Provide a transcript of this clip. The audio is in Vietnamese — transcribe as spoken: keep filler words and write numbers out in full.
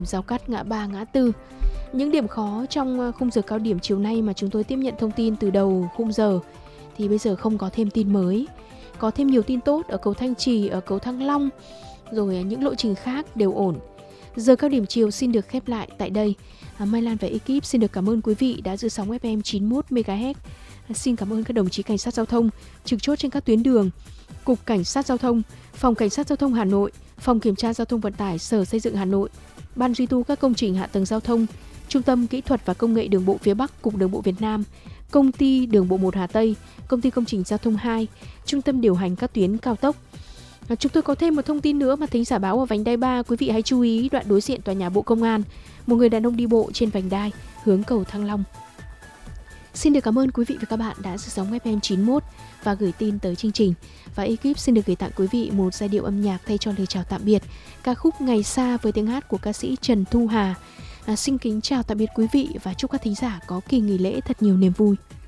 giao cắt ngã ba, ngã tư. Những điểm khó trong khung giờ cao điểm chiều nay mà chúng tôi tiếp nhận thông tin từ đầu khung giờ thì bây giờ không có thêm tin mới. Có thêm nhiều tin tốt ở cầu Thanh Trì, ở cầu Thăng Long, rồi những lộ trình khác đều ổn. Giờ cao điểm chiều xin được khép lại tại đây. À, Mai Lan và ekip xin được cảm ơn quý vị đã giữ sóng ép em chín mươi mốt mê ga héc. À, xin cảm ơn các đồng chí cảnh sát giao thông trực chốt trên các tuyến đường, Cục Cảnh sát Giao thông, Phòng Cảnh sát Giao thông Hà Nội, Phòng Kiểm tra Giao thông Vận tải Sở Xây dựng Hà Nội, Ban duy tu các công trình hạ tầng giao thông, Trung tâm Kỹ thuật và Công nghệ Đường bộ phía Bắc, Cục Đường bộ Việt Nam, Công ty Đường bộ một Hà Tây, Công ty Công trình Giao thông hai, Trung tâm điều hành các tuyến cao tốc. À, chúng tôi có thêm một thông tin nữa mà thính giả báo ở vành đai ba, quý vị hãy chú ý đoạn đối diện tòa nhà Bộ Công an, một người đàn ông đi bộ trên vành đai hướng cầu Thăng Long. Xin được cảm ơn quý vị và các bạn đã giữ sóng ép em chín mươi mốt và gửi tin tới chương trình. Và ekip xin được gửi tặng quý vị một giai điệu âm nhạc thay cho lời chào tạm biệt, ca khúc Ngày Xa với tiếng hát của ca sĩ Trần Thu Hà. À, xin kính chào tạm biệt quý vị và chúc các thính giả có kỳ nghỉ lễ thật nhiều niềm vui.